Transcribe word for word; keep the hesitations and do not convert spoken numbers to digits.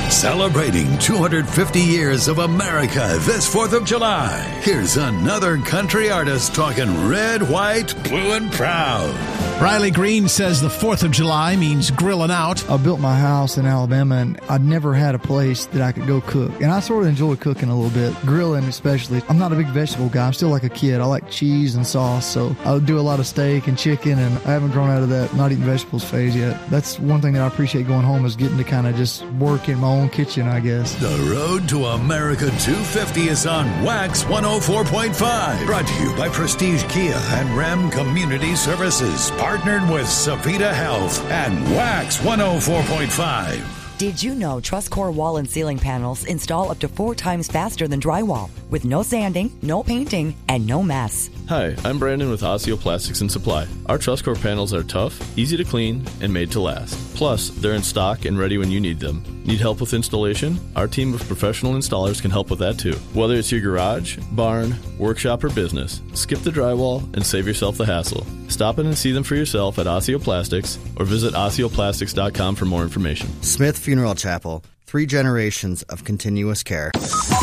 Celebrating two hundred fifty years of America this fourth of July. Here's another country artist talking red, white, blue, and proud. Riley Green says the fourth of July means grilling out. I built my house in Alabama, and I'd never had a place that I could go cook. And I sort of enjoy cooking a little bit, grilling especially. I'm not a big vegetable guy. I'm still like a kid. I like cheese and sauce, so I'll do a lot of steak and chicken, and I haven't grown out of that not eating vegetables phase yet. That's one thing that I appreciate going home is getting to kind of just work in my own kitchen, I guess. The road to America two fifty is on Wax one oh four point five. Brought to you by Prestige Kia and Ram Community Services. Partnered with Savita Health and Wax one oh four point five. Did you know TrustCore wall and ceiling panels install up to four times faster than drywall with no sanding, no painting, and no mess? Hi, I'm Brandon with Osseo Plastics and Supply. Our TrustCore panels are tough, easy to clean, and made to last. Plus, they're in stock and ready when you need them. Need help with installation? Our team of professional installers can help with that too. Whether it's your garage, barn, workshop, or business, skip the drywall and save yourself the hassle. Stop in and see them for yourself at Osseo Plastics or visit osseo plastics dot com for more information. Smith Funeral Chapel. Three generations of continuous care.